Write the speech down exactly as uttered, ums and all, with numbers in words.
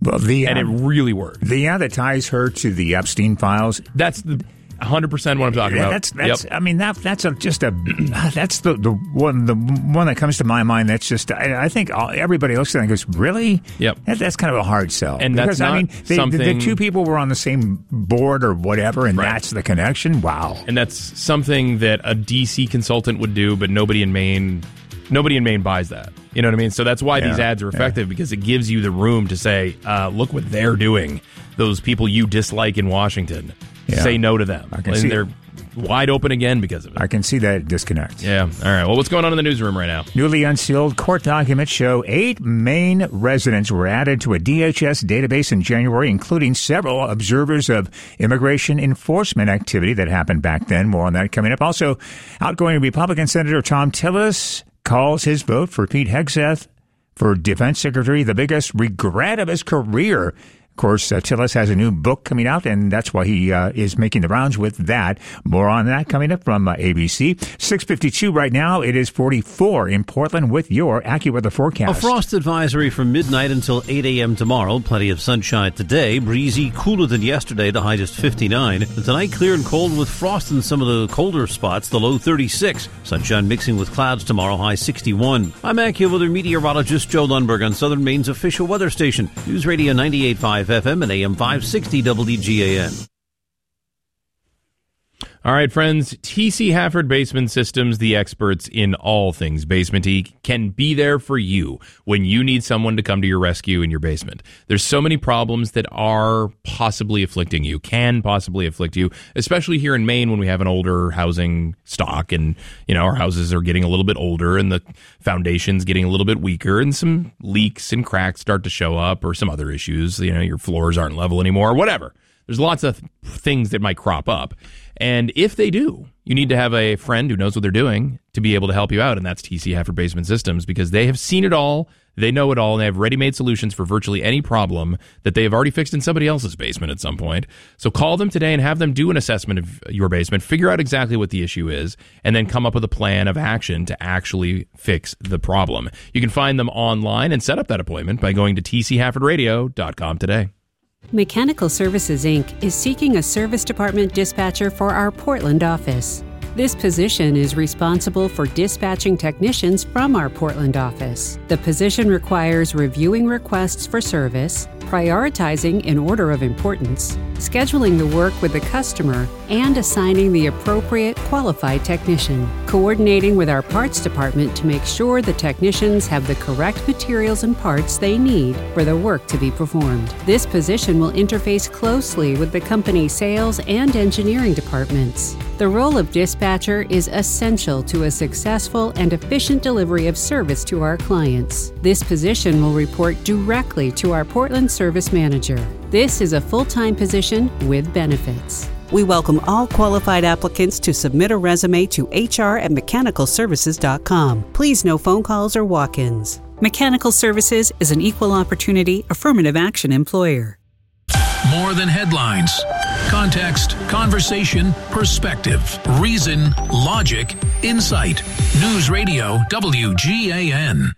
Well, the, and um, it really worked. The yeah, that ties her to the Epstein files. That's the one hundred percent what I'm talking yeah, about. That's that's. Yep. I mean that that's a, just a that's the, the one the one that comes to my mind. That's just I, I think all, everybody looks at it and goes, really? Yep. That, that's kind of a hard sell. And because, that's not I mean, they, something... the, the two people were on the same board or whatever, and right. that's the connection. Wow. And that's something that a D C consultant would do, but nobody in Maine. Nobody in Maine buys that. You know what I mean? So that's why yeah, these ads are effective, yeah. because it gives you the room to say, uh, look what they're doing. Those people you dislike in Washington. Yeah. Say no to them. I can and see they're it. wide open again because of it. I can see that disconnect. Yeah. All right. Well, what's going on in the newsroom right now? Newly unsealed court documents show eight Maine residents were added to a D H S database in January, including several observers of immigration enforcement activity that happened back then. More on that coming up. Also, outgoing Republican Senator Thom Tillis calls his vote for Pete Hegseth for Defense Secretary the biggest regret of his career. Of course, uh, Tillis has a new book coming out, and that's why he uh, is making the rounds with that. More on that coming up from uh, A B C. six fifty-two right now. It is forty-four in Portland with your AccuWeather forecast. A frost advisory from midnight until eight a.m. tomorrow. Plenty of sunshine today. Breezy, cooler than yesterday. The high just fifty-nine. And tonight, clear and cold with frost in some of the colder spots. The low thirty-six. Sunshine mixing with clouds tomorrow. High sixty-one. I'm AccuWeather meteorologist Joe Lundberg on Southern Maine's official weather station. News Radio ninety-eight point five F M and A M five sixty W G A N. All right, friends, T C Hafford Basement Systems, the experts in all things basement-y, can be there for you when you need someone to come to your rescue in your basement. There's so many problems that are possibly afflicting you, can possibly afflict you, especially here in Maine when we have an older housing stock and, you know, our houses are getting a little bit older and the foundation's getting a little bit weaker and some leaks and cracks start to show up or some other issues. You know, your floors aren't level anymore, whatever. There's lots of th- things that might crop up. And if they do, you need to have a friend who knows what they're doing to be able to help you out. And that's T C Hafford Basement Systems, because they have seen it all. They know it all. And they have ready-made solutions for virtually any problem that they have already fixed in somebody else's basement at some point. So call them today and have them do an assessment of your basement, figure out exactly what the issue is, and then come up with a plan of action to actually fix the problem. You can find them online and set up that appointment by going to T C Hafford Radio dot com today. Mechanical Services, Incorporated is seeking a service department dispatcher for our Portland office. This position is responsible for dispatching technicians from our Portland office. The position requires reviewing requests for service, prioritizing in order of importance, scheduling the work with the customer, and assigning the appropriate qualified technician, coordinating with our parts department to make sure the technicians have the correct materials and parts they need for the work to be performed. This position will interface closely with the company's sales and engineering departments. The role of dispatcher is essential to a successful and efficient delivery of service to our clients. This position will report directly to our Portland Service Manager. This is a full-time position with benefits. We welcome all qualified applicants to submit a resume to H R at mechanical services dot com. Please no phone calls or walk-ins. Mechanical Services is an equal opportunity affirmative action employer. More than headlines. Context, conversation, perspective, reason, logic, insight. News Radio W G A N.